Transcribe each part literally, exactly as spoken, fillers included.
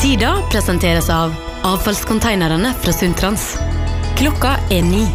Sida presenteres av avfallskonteinerne fra Sundtrans. Klokka er ni.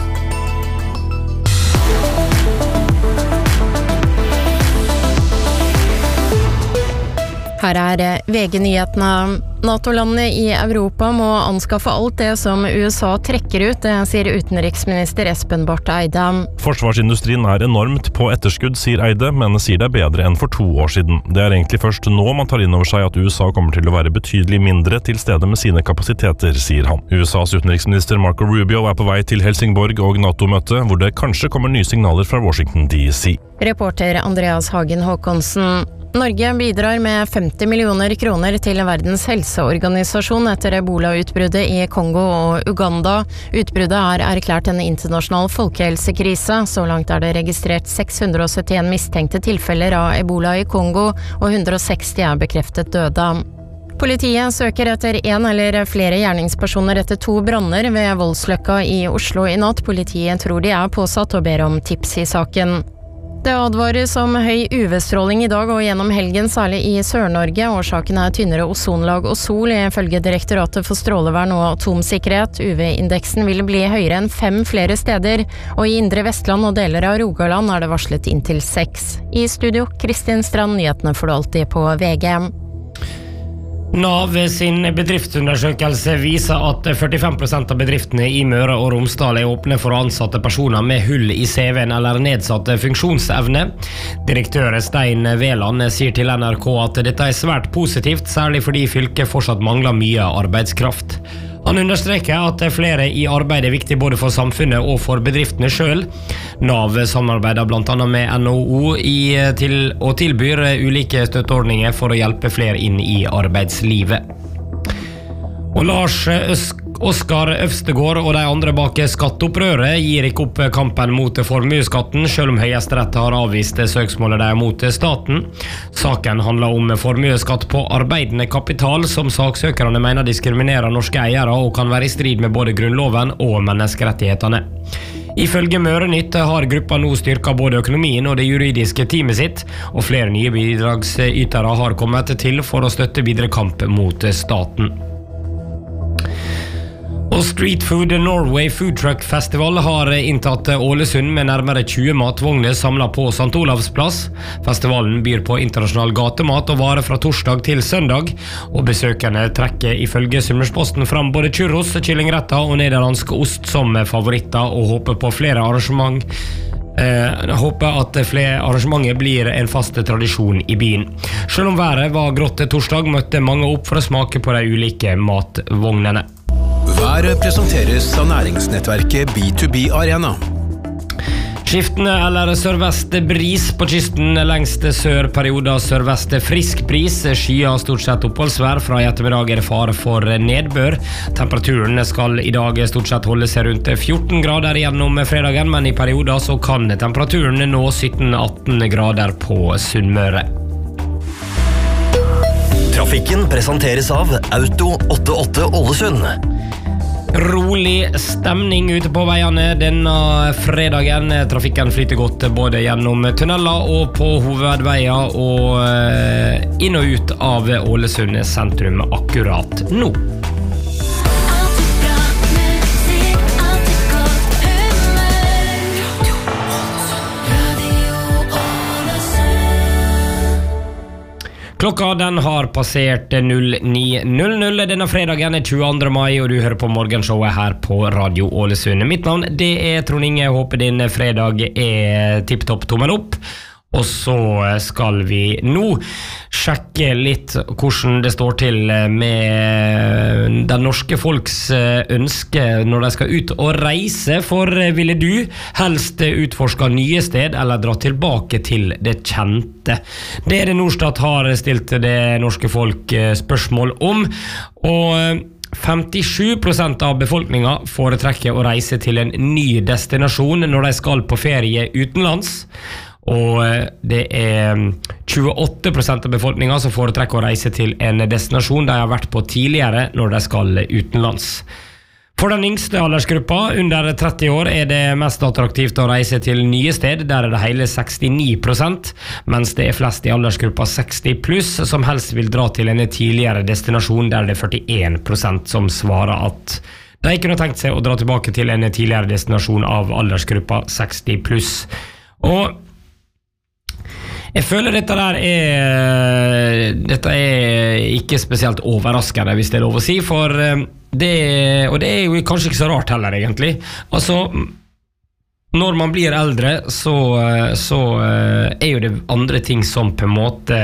Her er V G-nyhetene. NATO-landene i Europa må anskaffe alt det som U S A trekker ut, det sier utenriksminister Espen Barth Eide. Forsvarsindustrien er enormt på etterskudd, sier Eide, men sier det er bedre enn for to år siden. Det er egentlig først nå man tar inn over seg at U S A kommer til å være betydelig mindre til stede med sine kapasiteter, sier han. U S A's utenriksminister Marco Rubio er på vei til Helsingborg og NATO-møte, hvor det kanskje kommer nye signaler fra Washington D C. Reporter Andreas Hagen Håkonsen. Norge bidrar med femti millioner kroner til Verdens helseorganisasjon etter ebola-utbruddet i Kongo og Uganda. Utbruddet er erklært en internasjonal folkehelsekrise. Så langt er det registrert seks hundre og syttien mistenkte tilfeller av ebola i Kongo, og hundre og seksti er bekreftet døde. Politiet søker etter en eller flere gjerningspersoner etter to branner ved Voldsløkka i Oslo i natt. Politiet tror de er påsatt og ber om tips i saken. Det advares om høy U V-stråling i dag og gjennom helgen, særlig i Sør-Norge. Årsaken er tynnere ozonlag og sol, ifølge Direktoratet for strålevern og atomsikkerhet. U V-indeksen vil bli høyere enn fem flere steder, og i Indre Vestland og deler av Rogaland er det varslet inntil seks. I studio, Kristin Strand, nyhetene får du alltid på V G. NAV sin bedriftsundersøkelse viser at førtifem prosent av bedriftene i Møre og Romsdal er åpne for å ansatte personer med hull i C V-en eller nedsatt funksjonsevne. Direktør Stein Veland sier til N R K at dette er svært positivt, særlig fordi fylket fortsatt mangler mye arbeidskraft. Han understreker at flere i arbeid er viktig både for samfunnet og for bedriftene selv. NAV samarbeider blant annet med N H O i, til, og tilbyr ulike støtteordninger for å hjelpe flere inn i arbeidslivet. Og Lars Øsk Oskar Øvstegård og de andre bak skatteopprøret gir ikke opp kampen mot formueskatten, selv om Høyesterett har avvist søksmålet der mot staten. Saken handler om formueskatt på arbeidende kapital, som saksøkerne mener diskriminerer norske eiere og kan være i strid med både grunnloven og menneskerettighetene. Ifølge Mørenytt har gruppa nå styrket både økonomien og det juridiske teamet sitt, og flere nye bidragsytere har kommet til for å støtte videre kamp mot staten. Og Street Food Norway Food Truck Festival har inntatt Ålesund med nærmere tjue matvogner samlet på Sankt Olavs plass. Festivalen byr på internasjonal gatemat og varer fra torsdag til søndag, og besøkerne trekker ifølge Sunnmørsposten fram både churros, kyllingretter og nederlandsk ost som favoritter, og håper på flere arrangement. Eh, håper at flere arrangementer blir en fast tradisjon i byen. Selv om været var grått torsdag, møtte mange opp for å smake på de ulike matvognene. Været presenteres av næringsnettverket B to B Arena. Skiftende eller sørvest bris på kysten, lengst sør perioder sørvest frisk bris, skyer stort sett oppholdsvær, fra i ettermiddag er det fare for nedbør. Temperaturen skal i dag stort sett holde seg rundt fjorten grader gjennom fredagen, men i perioder så kan temperaturen nå sytten til atten grader på Sunnmøre. Trafikken presenteres av Auto åttiåtte Ålesund. Rolig stemning ute på veiene denne fredagen. Trafikken flyter godt både gjennom tunneler og på hovedveier og inn og ut av Ålesund sentrum akkurat nå. Klokka den har passert null ni null null. Denne fredagen er tjueandre mai, og du hører på morgenshowet her på Radio Ålesund. Mitt navn det er Trond Inge. Jeg håper din fredag er tipptopp tommel opp. Og så skal vi nå sjekke litt hvordan det står til med den norske folks ønske når de skal ut og reise. For ville du helst utforske nye sted eller dra tilbake til det kjente? Det er det Norstat har stilt det norske folk spørsmål om, og femtisju prosent av befolkningen foretrekker å reise til en ny destinasjon når de skal på ferie utenlands. Og det er tjueåtte prosent av befolkningen som foretrekker å reise til en destinasjon de har vært på tidligere når de skal utenlands. For den yngste aldersgruppa, under tretti år, er det mest attraktivt å reise til nye sted. Der er det hele sekstini prosent, mens det er flest i aldersgruppa seksti pluss, som helst vil dra til en tidligere destinasjon, der det er førtien prosent som svarer at de kunne tenkt seg å dra tilbake til en tidligere destinasjon av aldersgruppa seksti pluss. Og jeg føler dette der er dette er ikke spesielt overraskende, hvis det er lov å si, for det, og det er jo kanskje ikke så rart heller egentlig. Altså, når man blir eldre, så, så er jo det andre ting som på en måte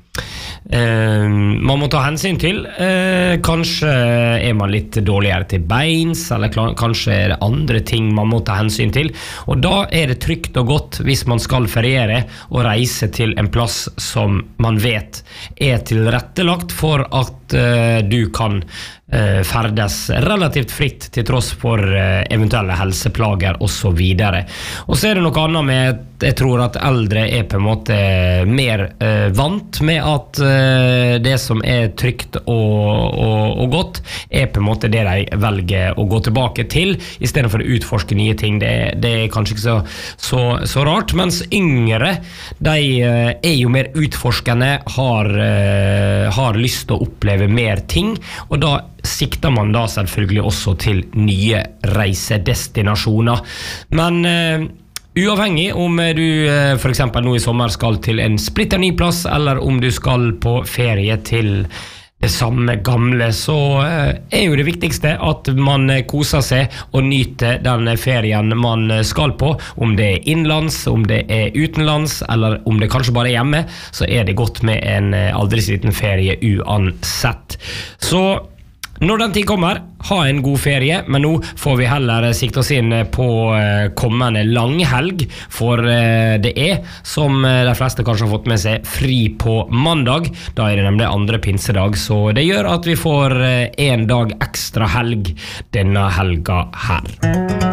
Uh, man må ta hensyn til. uh, Kanskje er man litt dårligere til beins, eller kanskje er det andre ting man må ta hensyn til. Og da er det trygt og godt, hvis man skal feriere, og reise til en plass som man vet er tilrettelagt for at uh, du kan uh, ferdes relativt fritt til tross for uh, eventuelle helseplager og så videre. Og så er det noe annet med, jeg tror at eldre er på en måte mer uh, vant med at uh, det som er trygt og, og, og godt er på en måte det de velger å gå tilbake til i stedet for å utforske nye ting. Det, det er kanskje ikke så, så, så rart, mens yngre de uh, er jo mer utforskende, har, uh, har lyst til å oppleve mer ting, og da sikter man da selvfølgelig også til nye reisedestinasjoner. Men uh, uavhengig om du for eksempel nå i sommer skal til en splitter ny plass, eller om du skal på ferie til det samme gamle, så er jo det viktigste at man koser seg og nyter den ferien man skal på. Om det er innenlands, om det er utenlands, eller om det kanskje bare er hjemme, så er det godt med en aldri så liten ferie uansett. Så når den tid kommer, ha en god ferie, men nå får vi heller sikte oss inn på kommende langhelg, for det er, som de fleste kanskje har fått med seg, fri på mandag. Da er det nemlig andre pinsedag, så det gjør at vi får en dag ekstra helg denne helga her.